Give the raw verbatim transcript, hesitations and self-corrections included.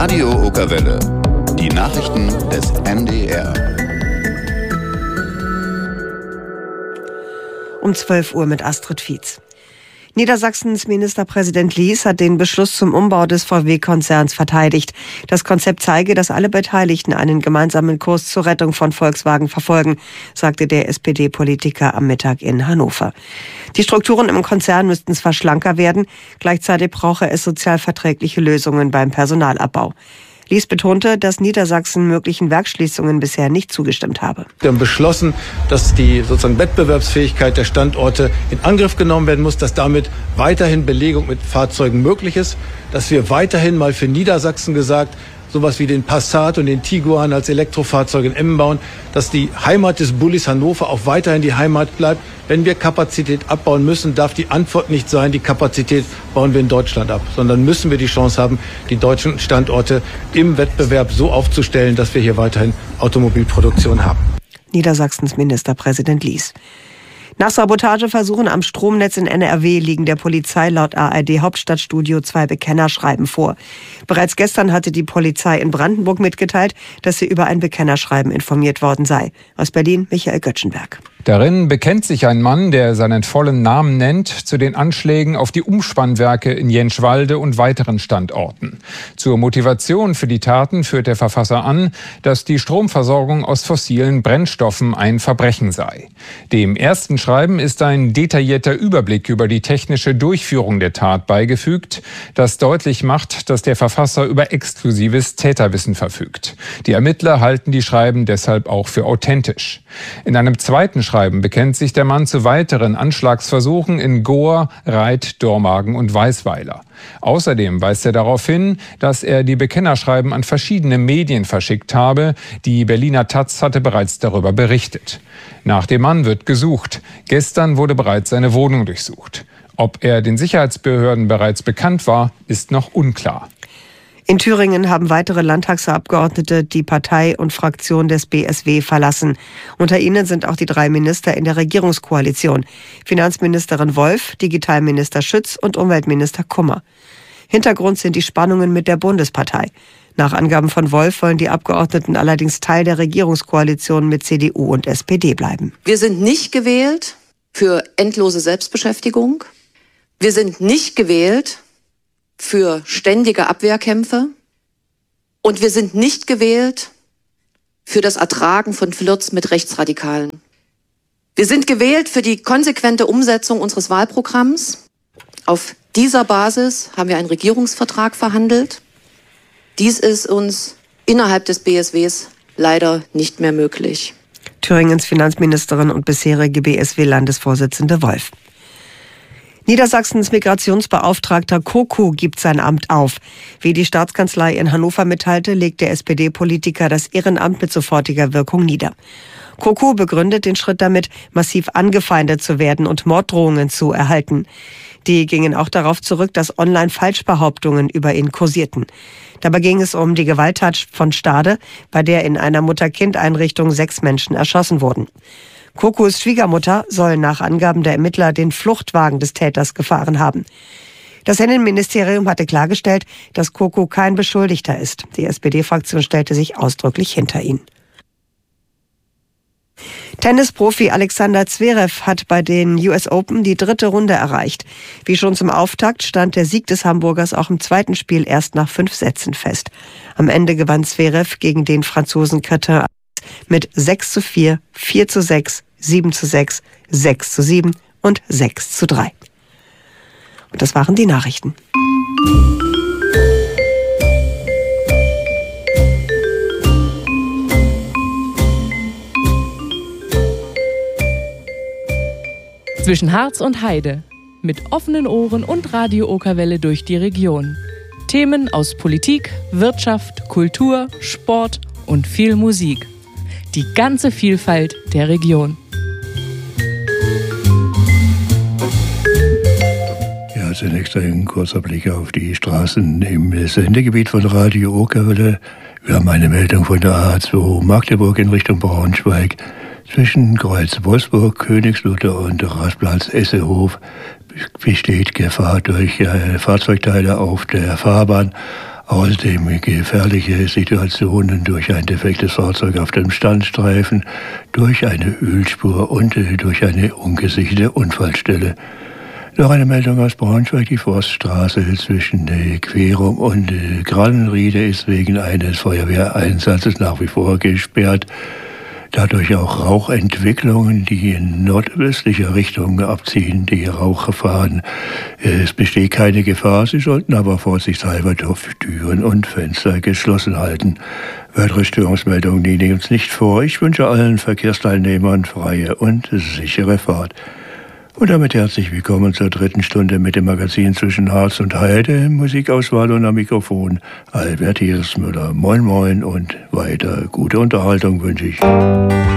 Radio Okerwelle. Die Nachrichten des N D R. Um zwölf Uhr mit Astrid Fietz. Niedersachsens Ministerpräsident Lies hat den Beschluss zum Umbau des V W-Konzerns verteidigt. Das Konzept zeige, dass alle Beteiligten einen gemeinsamen Kurs zur Rettung von Volkswagen verfolgen, sagte der S P D-Politiker am Mittag in Hannover. Die Strukturen im Konzern müssten zwar schlanker werden, gleichzeitig brauche es sozialverträgliche Lösungen beim Personalabbau. Lies betonte, dass Niedersachsen möglichen Werksschließungen bisher nicht zugestimmt habe. Wir haben beschlossen, dass die sozusagen Wettbewerbsfähigkeit der Standorte in Angriff genommen werden muss, dass damit weiterhin Belegung mit Fahrzeugen möglich ist, dass wir weiterhin mal für Niedersachsen gesagt, sowas wie den Passat und den Tiguan als Elektrofahrzeuge in Emmen bauen, dass die Heimat des Bullis Hannover auch weiterhin die Heimat bleibt. Wenn wir Kapazität abbauen müssen, darf die Antwort nicht sein, die Kapazität bauen wir in Deutschland ab, sondern müssen wir die Chance haben, die deutschen Standorte im Wettbewerb so aufzustellen, dass wir hier weiterhin Automobilproduktion haben. Niedersachsens Ministerpräsident Lies. Nach Sabotageversuchen am Stromnetz in N R W liegen der Polizei laut A R D Hauptstadtstudio zwei Bekennerschreiben vor. Bereits gestern hatte die Polizei in Brandenburg mitgeteilt, dass sie über ein Bekennerschreiben informiert worden sei. Aus Berlin Michael Göttschenberg. Darin bekennt sich ein Mann, der seinen vollen Namen nennt, zu den Anschlägen auf die Umspannwerke in Jentschwalde und weiteren Standorten. Zur Motivation für die Taten führt der Verfasser an, dass die Stromversorgung aus fossilen Brennstoffen ein Verbrechen sei. Dem ersten Schreiben ist ein detaillierter Überblick über die technische Durchführung der Tat beigefügt, das deutlich macht, dass der Verfasser über exklusives Täterwissen verfügt. Die Ermittler halten die Schreiben deshalb auch für authentisch. In einem zweiten Schreiben bekennt sich der Mann zu weiteren Anschlagsversuchen in Gohr, Reit, Dormagen und Weißweiler. Außerdem weist er darauf hin, dass er die Bekennerschreiben an verschiedene Medien verschickt habe. Die Berliner Taz hatte bereits darüber berichtet. Nach dem Mann wird gesucht. Gestern wurde bereits seine Wohnung durchsucht. Ob er den Sicherheitsbehörden bereits bekannt war, ist noch unklar. In Thüringen haben weitere Landtagsabgeordnete die Partei und Fraktion des B S W verlassen. Unter ihnen sind auch die drei Minister in der Regierungskoalition: Finanzministerin Wolf, Digitalminister Schütz und Umweltminister Kummer. Hintergrund sind die Spannungen mit der Bundespartei. Nach Angaben von Wolf wollen die Abgeordneten allerdings Teil der Regierungskoalition mit C D U und S P D bleiben. Wir sind nicht gewählt für endlose Selbstbeschäftigung. Wir sind nicht gewählt für ständige Abwehrkämpfe. Und wir sind nicht gewählt für das Ertragen von Flirts mit Rechtsradikalen. Wir sind gewählt für die konsequente Umsetzung unseres Wahlprogramms. Auf dieser Basis haben wir einen Regierungsvertrag verhandelt. Dies ist uns innerhalb des B S Ws leider nicht mehr möglich. Thüringens Finanzministerin und bisherige B S W-Landesvorsitzende Wolf. Niedersachsens Migrationsbeauftragter Koku gibt sein Amt auf. Wie die Staatskanzlei in Hannover mitteilte, legt der S P D-Politiker das Ehrenamt mit sofortiger Wirkung nieder. Koku begründet den Schritt damit, massiv angefeindet zu werden und Morddrohungen zu erhalten. Die gingen auch darauf zurück, dass online Falschbehauptungen über ihn kursierten. Dabei ging es um die Gewalttat von Stade, bei der in einer Mutter-Kind-Einrichtung sechs Menschen erschossen wurden. Kokus Schwiegermutter soll nach Angaben der Ermittler den Fluchtwagen des Täters gefahren haben. Das Innenministerium hatte klargestellt, dass Koku kein Beschuldigter ist. Die S P D-Fraktion stellte sich ausdrücklich hinter ihn. Tennisprofi Alexander Zverev hat bei den U S Open die dritte Runde erreicht. Wie schon zum Auftakt stand der Sieg des Hamburgers auch im zweiten Spiel erst nach fünf Sätzen fest. Am Ende gewann Zverev gegen den Franzosen Cretin mit sechs zu vier, vier zu sechs, sieben zu sechs, sechs zu sieben und sechs zu drei. Und das waren die Nachrichten. Zwischen Harz und Heide. Mit offenen Ohren und Radio Okerwelle durch die Region. Themen aus Politik, Wirtschaft, Kultur, Sport und viel Musik. Die ganze Vielfalt der Region. Ja, zunächst ein kurzer Blick auf die Straßen im Sendegebiet von Radio Okerwelle. Wir haben eine Meldung von der A zwei Magdeburg in Richtung Braunschweig. Zwischen Kreuz Wolfsburg, Königslutter und Rastplatz Essehof besteht Gefahr durch äh, Fahrzeugteile auf der Fahrbahn. Außerdem gefährliche Situationen durch ein defektes Fahrzeug auf dem Standstreifen, durch eine Ölspur und durch eine ungesicherte Unfallstelle. Noch eine Meldung aus Braunschweig. Die Forststraße zwischen der Querung und Gralenriede ist wegen eines Feuerwehreinsatzes nach wie vor gesperrt. Dadurch auch Rauchentwicklungen, die in nordöstlicher Richtung abziehen, die Rauchgefahren. Es besteht keine Gefahr, Sie sollten aber vorsichtshalber Türen und Fenster geschlossen halten. Weitere Störungsmeldungen liegen uns nicht vor. Ich wünsche allen Verkehrsteilnehmern freie und sichere Fahrt. Und damit herzlich willkommen zur dritten Stunde mit dem Magazin zwischen Harz und Heide. Musikauswahl und am Mikrofon Albert Hiersmüller. Moin moin und weiter gute Unterhaltung wünsche ich.